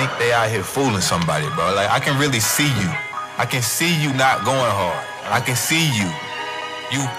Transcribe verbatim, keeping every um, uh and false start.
think they out here fooling somebody, bro. Like, I can really see you. I can see you not going hard. I can see you. You